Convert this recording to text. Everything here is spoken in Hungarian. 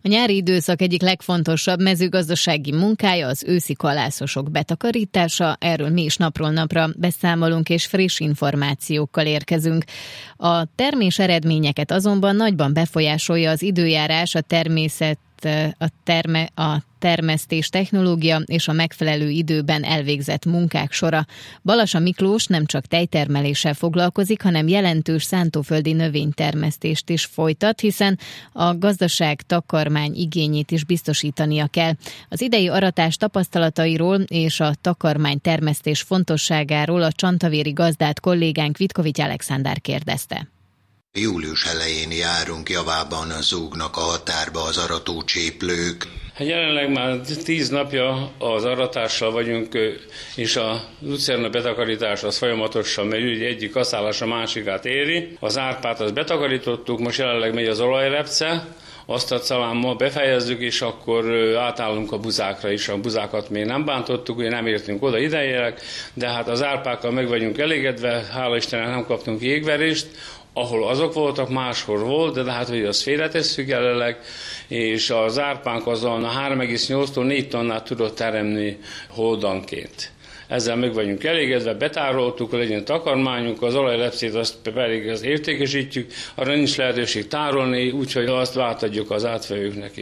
A nyári időszak egyik legfontosabb mezőgazdasági munkája az őszi kalászosok betakarítása, erről mi is napról napra beszámolunk és friss információkkal érkezünk. A termés eredményeket azonban nagyban befolyásolja az időjárás, a termesztés technológia és a megfelelő időben elvégzett munkák sora. Balassa Miklós nem csak tejtermeléssel foglalkozik, hanem jelentős szántóföldi növénytermesztést is folytat, hiszen a gazdaság takarmány igényét is biztosítania kell. Az idei aratás tapasztalatairól és a takarmány termesztés fontosságáról a csantavéri gazdát kollégánk Vitkovics Alexander kérdezte. Július elején járunk, javában zúgnak a határba az aratócséplők. Jelenleg már 10 napja az aratással vagyunk, és a lucerna betakarítás az folyamatosan megy, egyik kaszálás a másikát éri. Az árpát azt betakarítottuk, most jelenleg megy az olajrepce, azt a talán ma befejezzük, és akkor átállunk a buzákra is. A buzákat még nem bántottuk, ugye nem értünk oda idejéleg, de hát az árpákkal meg vagyunk elégedve, hála Istennek nem kaptunk jégverést, ahol azok voltak, máshol volt, de hát hogy azt félretesszük jelenleg, és az árpánk azon a 3,8-tól 4 tonnát tudott teremni holdanként. Ezzel meg vagyunk elégedve, betároltuk, hogy legyen takarmányunk, az olajlepszét azt pedig értékesítjük, arra nincs lehetőség tárolni, úgyhogy azt átadjuk az átvevőknek.